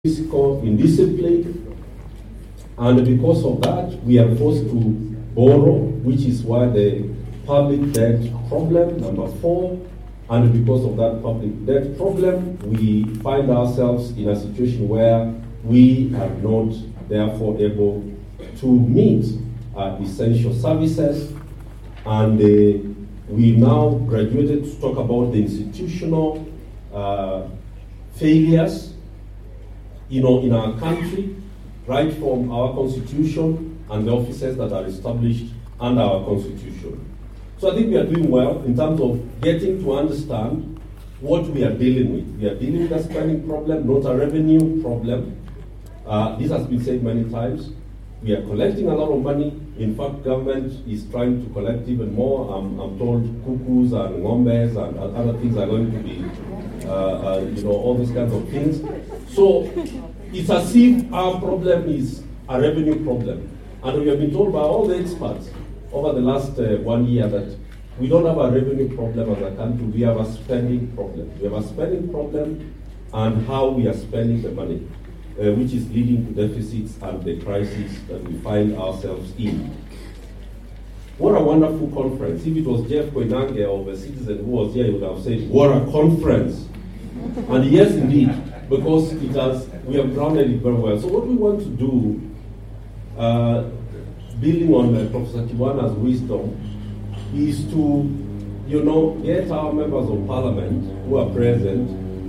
Physical indiscipline, and because of that, we are forced to borrow, which is why the public debt problem, number 4, and because of that public debt problem, we find ourselves in a situation where we are not therefore able to meet essential services, and we now graduated to talk about the institutional failures in our country, right from our constitution and the offices that are established under our constitution. So I think we are doing well in terms of getting to understand what we are dealing with. We are dealing with a spending problem, not a revenue problem. This has been said many times. We are collecting a lot of money. In fact, government is trying to collect even more. I'm told cuckoos and ngombes and other things are going to be, all these kinds of things. So it's as if our problem is a revenue problem. And we have been told by all the experts over the last 1 year that we don't have a revenue problem as a country, we have a spending problem. We have a spending problem and how we are spending the money, which is leading to deficits and the crisis that we find ourselves in. What a wonderful conference. If it was Jeff Koinange of a Citizen who was here, he would have said, what a conference. And yes, indeed, because we have grounded it very well. So what we want to do, building on Professor Kiwana's wisdom, is to, get our members of parliament who are present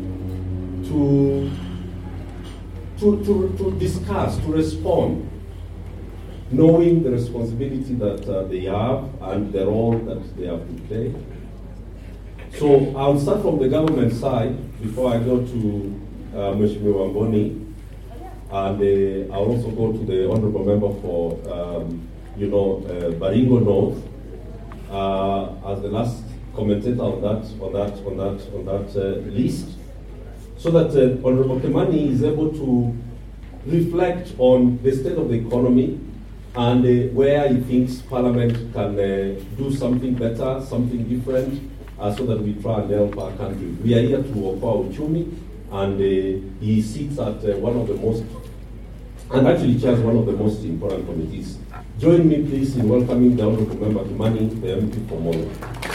to discuss, to respond, knowing the responsibility that they have and the role that they have to play. So I'll start from the government side before I go to Mheshimiwa Wamboni, and I'll also go to the honorable member for Baringo North as the last commentator on that list, so that Honorable Kimani is able to reflect on the state of the economy and where he thinks Parliament can do something better, something different, so that we try and help our country. We are here to Okoa Uchumi, and he sits at one of the most, and actually chairs one of the most important committees. Join me, please, in welcoming the Honorable Member Kimani, the MP for Molo.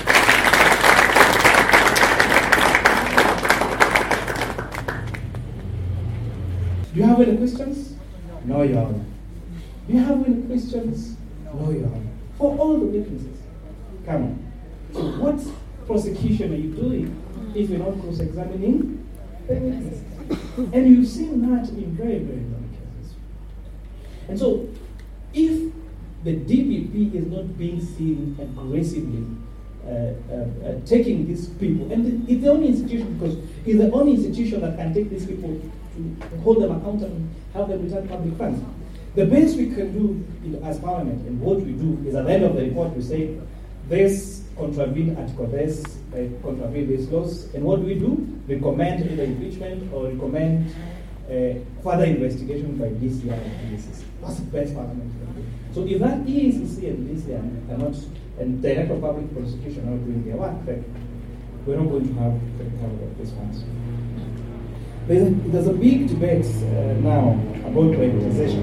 Do you have any questions? No, Your Honor. Do you have any questions? No, Your Honor. For all the witnesses, come on. So what prosecution are you doing if you're not cross-examining the witnesses? And you've seen that in very, very many cases. And so, if the DPP is not being seen aggressively taking these people, and it's the only institution, because it's the only institution that can take these people to hold them accountable and have them return public funds. The best we can do as Parliament, and what we do, is at the end of the report we say, this contravened Article this, contravened these laws, and what do? Recommend either impeachment or recommend further investigation by DCI and DCC. That's the best Parliament can do. So if that EACC and DCI are not, and Director of Public Prosecution are not doing their work, then we're not going to have this funds. There's a big debate now about privatization,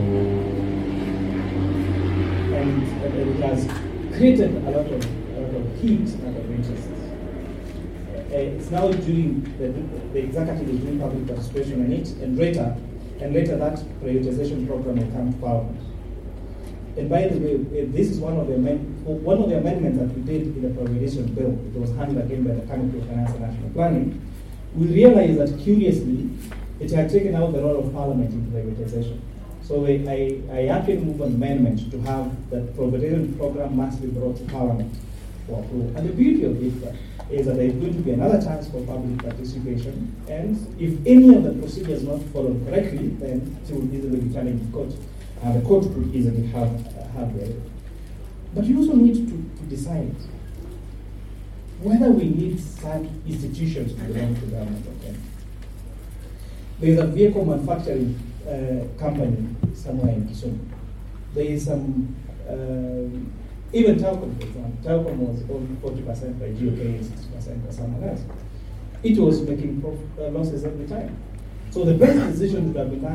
and it has created a lot of heat and a lot of interest. It's now doing the executive is doing public participation on it, and later that privatization program will come to Parliament. And by the way, this is one of the amendments that we did in the privatization bill. It was handled again by the Committee of Finance and National Planning. We realized that, curiously, it had taken out the role of Parliament in privatization. So I actually moved an amendment to have the privatization program must be brought to Parliament for approval. And the beauty of it is that there is going to be another chance for public participation, and if any of the procedures not followed correctly, then it will easily be challenged in court. The court could easily have the. But you also need to decide whether we need such institutions to belong to government. Okay? There is a vehicle manufacturing company somewhere in Kisumu. There is some, even Telkom, for example. Telkom was owned 40% by GOK and 60% by someone else. It was making losses every time. So the best decision would have been